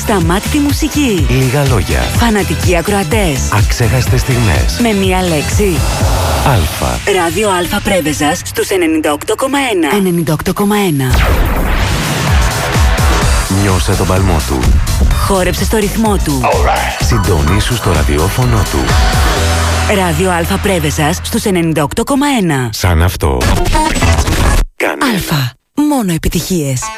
Ασταμάτητη μουσική. Λίγα λόγια. Φανατικοί ακροατές. Αξέχαστες στιγμές. Με μία λέξη. Αλφα. Ράδιο Αλφα Πρέβεζας στους 98,1. 98,1. Νιώσε τον παλμό του. Χόρεψε στο ρυθμό του. Συντονίσου στο ραδιόφωνο του. Ράδιο Αλφα Πρέβεζας στους 98,1. Σαν αυτό. Κάνε. Αλφα. Μόνο επιτυχίες.